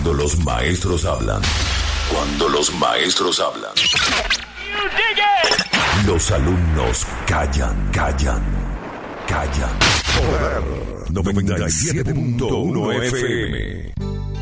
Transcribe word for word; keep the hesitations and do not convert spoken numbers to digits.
Cuando los maestros hablan. Cuando los maestros hablan. Los alumnos callan, callan, callan. Poder noventa y siete punto uno F M.